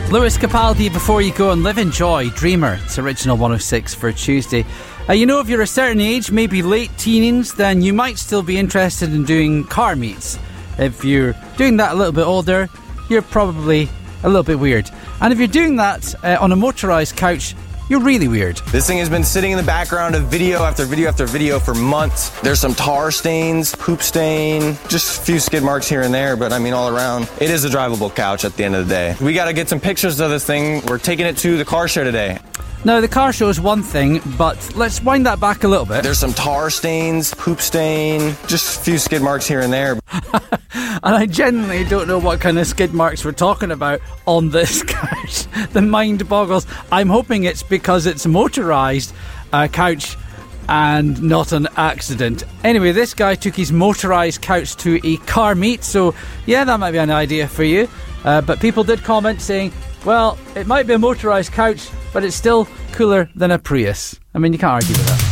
Lewis Capaldi, Before You Go and Live in Joy, Dreamer. It's original 106 for Tuesday. You know, if you're a certain age, maybe late teens, then you might still be interested in doing car meets. If you're doing that a little bit older, you're probably a little bit weird. And if you're doing that on a motorised couch, you're really weird. This thing has been sitting in the background of video after video after video for months. There's some tar stains, poop stain, just a few skid marks here and there, but I mean all around. It is a drivable couch at the end of the day. We got to get some pictures of this thing. We're taking it to the car show today. Now, the car show is one thing, but let's wind that back a little bit. There's some tar stains, poop stain, just a few skid marks here and there. And I genuinely don't know what kind of skid marks we're talking about on this couch. The mind boggles. I'm hoping it's because it's a motorised couch and not an accident. Anyway, this guy took his motorised couch to a car meet, so yeah, that might be an idea for you. But people did comment saying, well, it might be a motorised couch, but it's still cooler than a Prius. I mean, you can't argue with that.